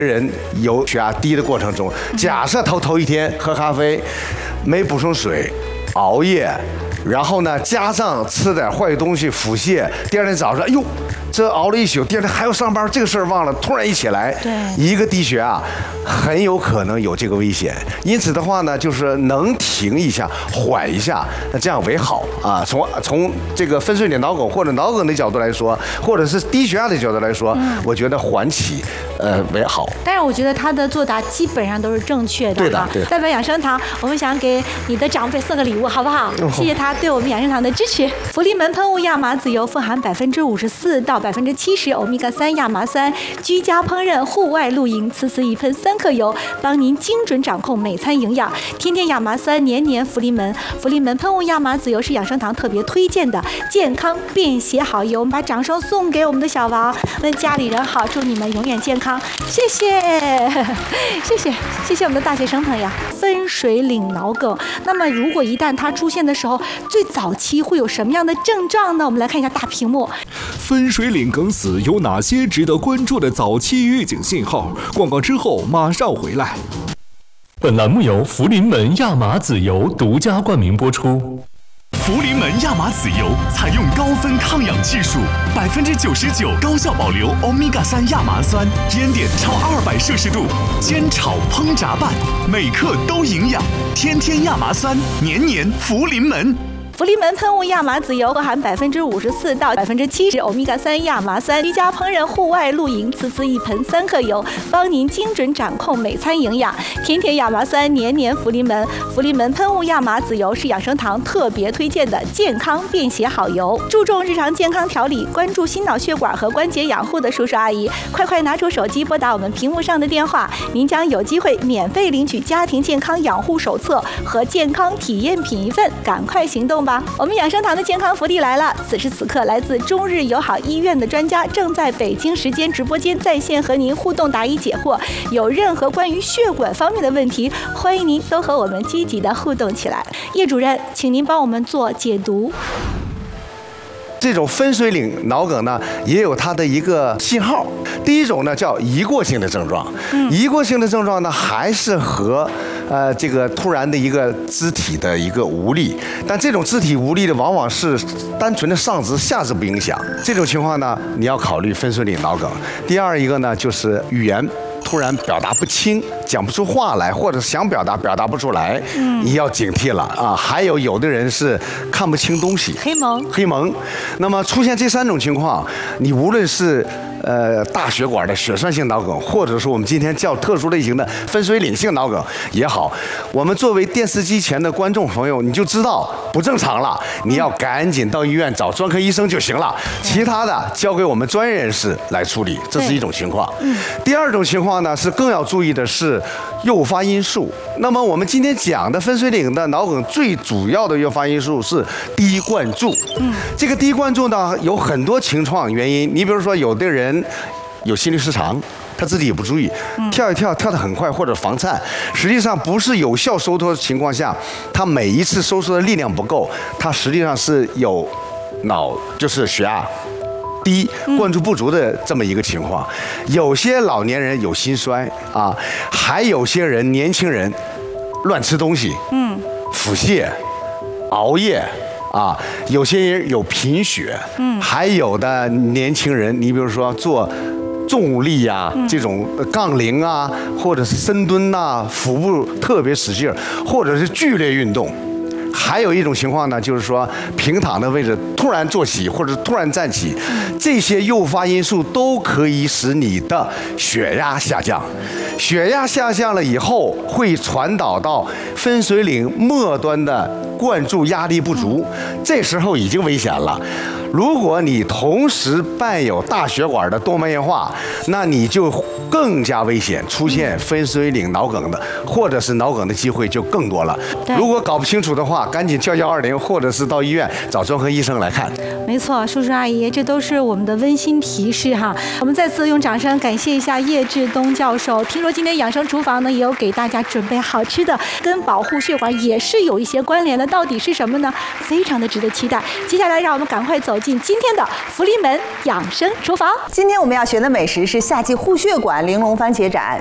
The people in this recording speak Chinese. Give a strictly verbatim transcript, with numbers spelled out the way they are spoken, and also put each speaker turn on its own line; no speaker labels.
人有血压低的过程中，假设头头一天喝咖啡，没补充水，熬夜，然后呢加上吃点坏东西腹泻，第二天早上，哎呦，这熬了一宿，第二天还要上班，这个事儿忘了，突然一起来，
对，
一个低血压，很有可能有这个危险。因此的话呢，就是能停一下，缓一下，那这样为好啊。从从这个分水岭脑梗或者脑梗的角度来说，或者是低血压的角度来说，嗯、我觉得缓起呃为好。
但是我觉得他的作答基本上都是正确的。
对的，对的。
代表养生堂，我们想给你的长辈送个礼物，好不好？哦、谢谢他对我们养生堂的支持。福临门喷雾亚麻籽油富含百分之五十四到百分之七十欧米伽三亚麻酸，居家烹饪、户外露营，此次一喷三克油，帮您精准掌控每餐营养。天天亚麻酸，年年福临门。福临门喷雾亚麻籽油是养生堂特别推荐的健康便携好油。我们把掌声送给我们的小王，问家里人好，祝你们永远健康。谢谢，谢谢，谢谢我们的大学生朋友。分水岭脑梗，那么如果一旦它出现的时候，最早期会有什么样的症状呢？我们来看一下大屏幕。
分水岭梗死有哪些值得关注的早期预警信号？广告之后马上回来。
本栏目由福临门亚麻籽油独家冠名播出。
福临门亚麻籽油采用高分抗氧技术，百分之九十九高效保留欧米伽三亚麻酸，烟点超二百摄氏度，煎炒烹炸拌，每克都营养。天天亚麻酸，年年福临门。
福临门喷雾亚麻籽油含百分之五十四到百分之七十欧米伽三亚麻酸，居家烹饪、户外露营，此次一盆三克油，帮您精准掌控每餐营养。天天亚麻酸，年年福临门。福临门喷雾亚麻籽油是养生堂特别推荐的健康便携好油，注重日常健康调理，关注心脑血管和关节养护的叔叔阿姨，快快拿出手机拨打我们屏幕上的电话，您将有机会免费领取家庭健康养护手册和健康体验品一份，赶快行动吧！我们养生堂的健康福利来了！此时此刻，来自中日友好医院的专家正在北京时间直播间在线和您互动答疑解惑。有任何关于血管方面的问题，欢迎您都和我们积极的互动起来。叶主任，请您帮我们做解读。
这种分水岭脑梗呢，也有它的一个信号。第一种呢叫移过性的症状，嗯、移过性的症状呢还是和呃这个突然的一个肢体的一个无力，但这种肢体无力的往往是单纯的上肢下肢不影响。这种情况呢，你要考虑分水岭脑梗。第二一个呢就是语言突然表达不清，讲不出话来，或者想表达表达不出来，嗯、你要警惕了啊！还有有的人是看不清东西，
黑蒙，
黑蒙。那么出现这三种情况，你无论是呃大血管的血栓性脑梗，或者说我们今天叫特殊类型的分水岭性脑梗也好，我们作为电视机前的观众朋友，你就知道不正常了，你要赶紧到医院找专科医生就行了，其他的交给我们专业人士来处理，这是一种情况。嗯、第二种情况呢是更要注意的是诱发因素。那么我们今天讲的分水岭的脑梗最主要的诱发因素是低灌注。嗯，这个低灌注呢有很多情况原因，你比如说有的人有心律失常，他自己也不注意，跳一跳跳得很快或者房颤，实际上不是有效收缩的情况下，他每一次收缩的力量不够，他实际上是有脑就是血压低、灌注不足的这么一个情况。有些老年人有心衰啊，还有些人年轻人乱吃东西，嗯，腹泻、熬夜啊，有些人有贫血，嗯，还有的年轻人，你比如说做重力啊，这种杠铃啊，或者是深蹲呐、腹部特别使劲，或者是剧烈运动。还有一种情况呢，就是说平躺的位置突然坐起或者突然站起，这些诱发因素都可以使你的血压下降。血压下降了以后，会传导到分水岭末端的灌注压力不足，这时候已经危险了。如果你同时伴有大血管的动脉硬化，那你就更加危险，出现分水岭脑梗的，或者是脑梗的机会就更多了。如果搞不清楚的话，赶紧叫幺二零，或者是到医院找专科医生来看。
没错，叔叔阿姨，这都是我们的温馨提示哈。我们再次用掌声感谢一下叶志东教授。听说说今天养生厨房呢，也有给大家准备好吃的，跟保护血管也是有一些关联的，到底是什么呢？非常的值得期待。接下来让我们赶快走进今天的福临门养生厨房。
今天我们要学的美食是夏季护血管玲珑番茄盏。